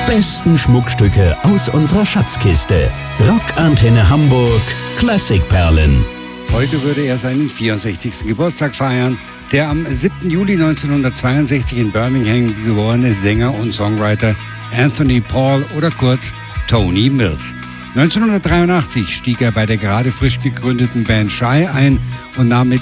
besten Schmuckstücke aus unserer Schatzkiste. Rockantenne Hamburg Klassikperlen. Heute würde er seinen 64. Geburtstag feiern. Der am 7. Juli 1962 in Birmingham geborene Sänger und Songwriter Anthony Paul oder kurz Tony Mills. 1983 stieg er bei der gerade frisch gegründeten Band Shy ein und nahm mit